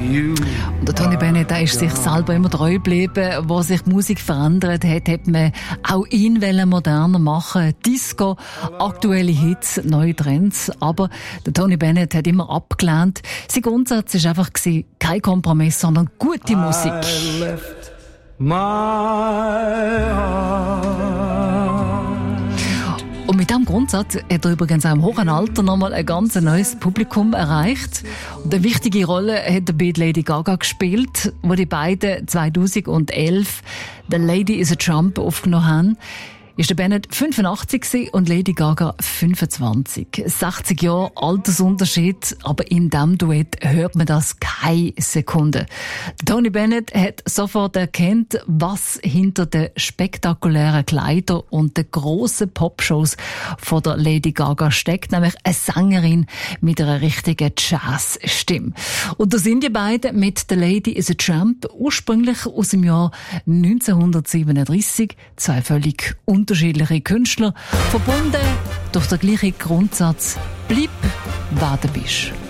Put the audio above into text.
Und der Tony Bennett, der ist sich selber immer treu geblieben. Wo sich die Musik verändert hat, hat man auch ihn moderner machen. Disco, aktuelle Hits, neue Trends. Aber der Tony Bennett hat immer abgelehnt. Sein Grundsatz war einfach kein Kompromiss, sondern gute Musik. Und mit diesem Grundsatz hat er übrigens auch im hohen Alter nochmal ein ganz neues Publikum erreicht. Und eine wichtige Rolle hat der Beat Lady Gaga gespielt, wo die beiden 2011 «The Lady is a Trump» aufgenommen haben. Ist der Bennett 85 und Lady Gaga 25. 60 Jahre Altersunterschied, aber in diesem Duett hört man das keine Sekunde. Tony Bennett hat sofort erkannt, was hinter den spektakulären Kleidern und den grossen Popshows von der Lady Gaga steckt, nämlich eine Sängerin mit einer richtigen Jazzstimme. Und da sind die beiden mit «The Lady is a Tramp» ursprünglich aus dem Jahr 1937, zwei völlig unterschiedliche Künstler, verbunden durch den gleichen Grundsatz: bleib, wer du bist.